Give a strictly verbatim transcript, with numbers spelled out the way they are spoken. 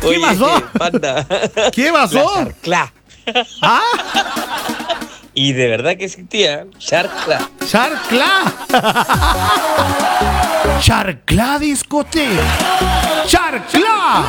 Oye, pasó? Panda. ¿Qué pasó? La Charclá. ¿Ah? Y de verdad que existía. Charclá. Charclá. Charclá discoteca. Charclá.